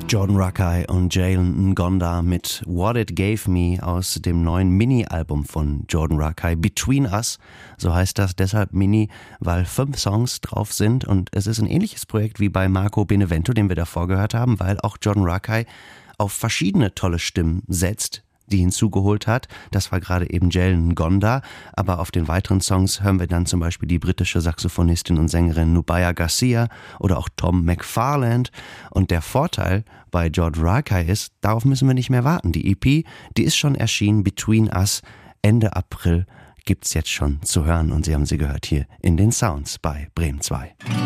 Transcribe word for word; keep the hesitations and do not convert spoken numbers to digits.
Jordan Rakei und Jalen Ngonda mit What It Gave Me aus dem neuen Mini-Album von Jordan Rakei, Between Us, so heißt das deshalb Mini, weil fünf Songs drauf sind und es ist ein ähnliches Projekt wie bei Marco Benevento, den wir davor gehört haben, weil auch Jordan Rakei auf verschiedene tolle Stimmen setzt, die hinzugeholt hat. Das war gerade eben Jalen Ngonda, aber auf den weiteren Songs hören wir dann zum Beispiel die britische Saxophonistin und Sängerin Nubia Garcia oder auch Tom McFarland. Und der Vorteil bei Jordan Rakei ist, darauf müssen wir nicht mehr warten. Die E P, die ist schon erschienen, Between Us, Ende April gibt's jetzt schon zu hören und Sie haben sie gehört hier in den Sounds bei Bremen zwei.